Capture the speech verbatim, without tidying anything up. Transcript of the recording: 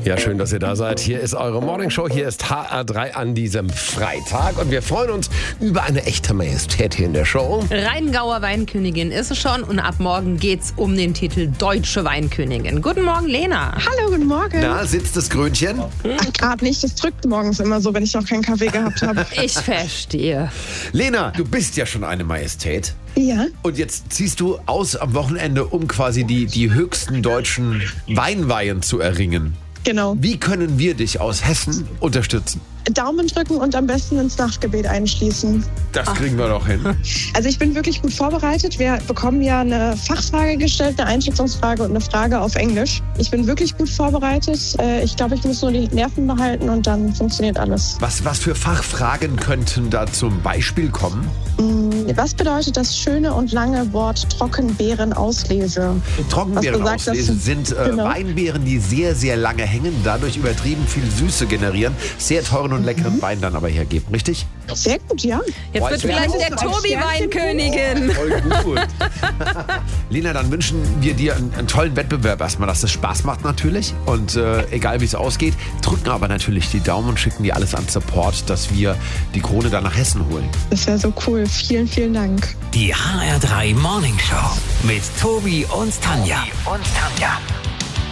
Ja, schön, dass ihr da seid. Hier ist eure Morningshow. Hier ist H R drei an diesem Freitag. Und wir freuen uns über eine echte Majestät hier in der Show. Rheingauer Weinkönigin ist es schon. Und ab morgen geht's um den Titel Deutsche Weinkönigin. Guten Morgen, Lena. Hallo, guten Morgen. Na, sitzt das Krönchen? Gerade nicht. Das drückt morgens immer so, wenn ich noch keinen Kaffee gehabt habe. Ich verstehe. Lena, du bist ja schon eine Majestät. Ja. Und jetzt ziehst du aus am Wochenende, um quasi die, die höchsten deutschen Weinweihen zu erringen. Genau. Wie können wir dich aus Hessen unterstützen? Daumen drücken und am besten ins Nachtgebet einschließen. Das kriegen wir doch hin. Also ich bin wirklich gut vorbereitet. Wir bekommen ja eine Fachfrage gestellt, eine Einschätzungsfrage und eine Frage auf Englisch. Ich bin wirklich gut vorbereitet. Ich glaube, ich muss nur die Nerven behalten und dann funktioniert alles. Was, was für Fachfragen könnten da zum Beispiel kommen? Was bedeutet das schöne und lange Wort Trockenbeerenauslese? Trockenbeerenauslese sind äh, genau. Weinbeeren, die sehr, sehr lange hängen, dadurch übertrieben viel Süße generieren, sehr teuren und leckeren Wein dann aber hergeben, richtig? Sehr gut, ja. Jetzt wird vielleicht der Tobi Weinkönigin. Voll gut. Lena, dann wünschen wir dir einen, einen tollen Wettbewerb erstmal, dass es Spaß macht natürlich. Und äh, egal wie es ausgeht, drücken aber natürlich die Daumen und schicken dir alles an Support, dass wir die Krone dann nach Hessen holen. Das wäre so cool. Vielen, vielen Dank. Die H R drei Morningshow mit Tobi und Tanja. Und Tanja.